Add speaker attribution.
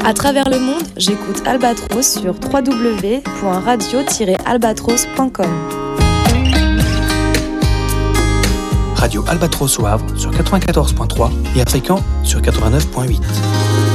Speaker 1: À travers le monde, j'écoute Albatros sur www.radio-albatros.com.
Speaker 2: Radio Albatros au Havre sur 94.3 et à Fécamp sur 89.8.